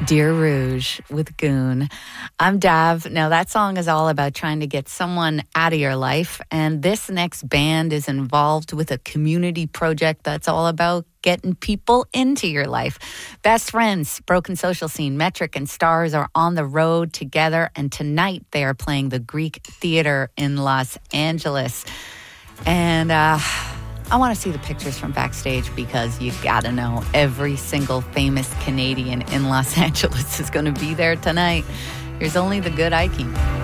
Dear Rouge with Goon. I'm Dav. Now, that song is all about trying to get someone out of your life, and this next band is involved with a community project that's all about getting people into your life. Best Friends, Broken Social Scene, Metric, and Stars are on the road together, and tonight they are playing the Greek Theater in Los Angeles. And I want to see the pictures from backstage because you got to know every single famous Canadian in Los Angeles is going to be there tonight. Here's Only the Good I Keep.